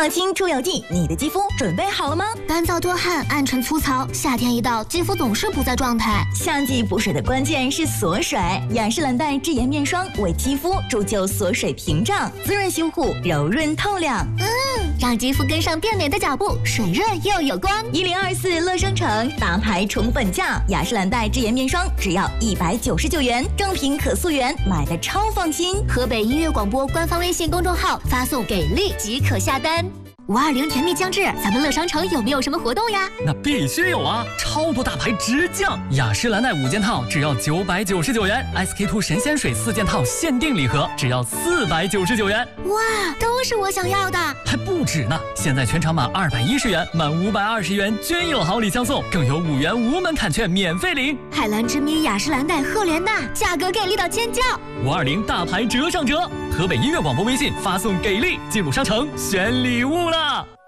抗菌出油剂，你的肌肤准备好了吗？ 干燥多汗、暗沉粗糙，夏天一到，肌肤总是不在状态。 夏季补水的关键是锁水，雅诗兰黛智妍面霜为肌肤铸就锁水屏障，滋润修护，柔润透亮。 让肌肤跟上变美的脚步，水润又有光。 1024乐商城大牌宠本价，雅诗兰黛智妍面霜只要199元，正品可溯源，买的超放心。 河北音乐广播官方微信公众号发送给力即可下单。520甜蜜将至，咱们乐商城有没有什么活动呀？ 那必须有啊！超多大牌直降，雅诗兰黛5件套只要999元 ，SK2 神仙水4件套限定礼盒只要499元。 哇，都是我想要的！ 还不止呢！现在全场满210元，满520元均有好礼相送，更有5元无门槛券免费领。 海蓝之谜雅诗兰黛赫莲娜，价格给力到尖叫 ！520大牌折上折，河北音乐广播微信发送给力，进入商城选礼物了。